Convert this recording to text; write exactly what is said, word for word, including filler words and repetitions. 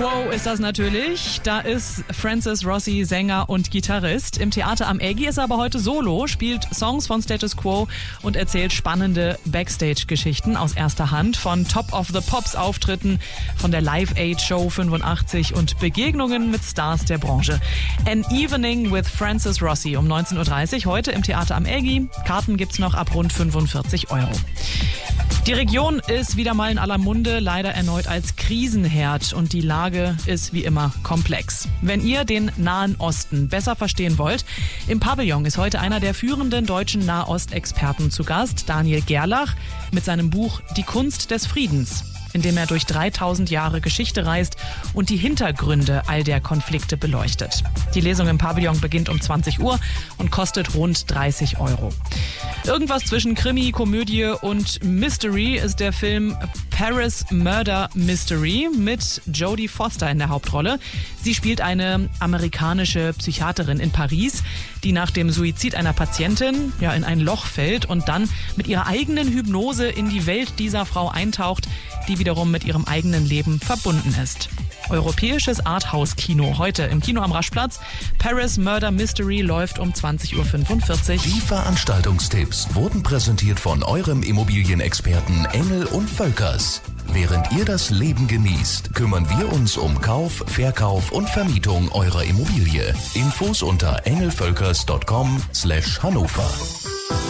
Quo ist das natürlich. Da ist Francis Rossi Sänger und Gitarrist. Im Theater am Eggy ist er aber heute solo, spielt Songs von Status Quo und erzählt spannende Backstage-Geschichten aus erster Hand von Top of the Pops Auftritten, von der Live Aid Show fünfundachtzig und Begegnungen mit Stars der Branche. An Evening with Francis Rossi um neunzehn Uhr dreißig heute im Theater am Eggy. Karten gibt's noch ab rund fünfundvierzig Euro. Die Region ist wieder mal in aller Munde, leider erneut als Krisenherd und die Lage ist wie immer komplex. Wenn ihr den Nahen Osten besser verstehen wollt, im Pavillon ist heute einer der führenden deutschen Nahostexperten zu Gast, Daniel Gerlach, mit seinem Buch Die Kunst des Friedens, in dem er durch dreitausend Jahre Geschichte reist und die Hintergründe all der Konflikte beleuchtet. Die Lesung im Pavillon beginnt um zwanzig Uhr und kostet rund dreißig Euro. Irgendwas zwischen Krimi, Komödie und Mystery ist der Film Paris Murder Mystery mit Jodie Foster in der Hauptrolle. Sie spielt eine amerikanische Psychiaterin in Paris, die nach dem Suizid einer Patientin ja, in ein Loch fällt und dann mit ihrer eigenen Hypnose in die Welt dieser Frau eintaucht, die wiederum mit ihrem eigenen Leben verbunden ist. Europäisches Arthouse-Kino heute im Kino am Raschplatz. Paris Murder Mystery läuft um zwanzig Uhr fünfundvierzig. Die Veranstaltungstipps wurden präsentiert von eurem Immobilienexperten Engel und Völkers. Während ihr das Leben genießt, kümmern wir uns um Kauf, Verkauf und Vermietung eurer Immobilie. Infos unter engelvölkers punkt com slash Hannover.